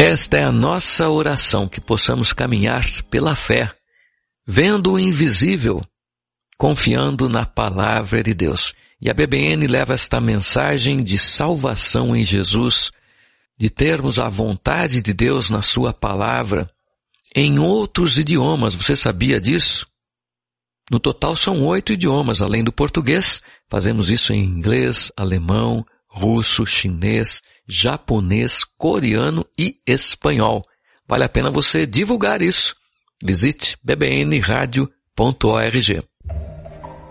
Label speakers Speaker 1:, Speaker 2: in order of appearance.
Speaker 1: Esta é a nossa oração, que possamos caminhar pela fé, vendo o invisível, confiando na palavra de Deus. E a BBN leva esta mensagem de salvação em Jesus, de termos a vontade de Deus na sua palavra em outros idiomas. Você sabia disso? No total são 8 idiomas, além do português. Fazemos isso em inglês, alemão, russo, chinês, japonês, coreano e espanhol. Vale a pena você divulgar isso. Visite bbnradio.org.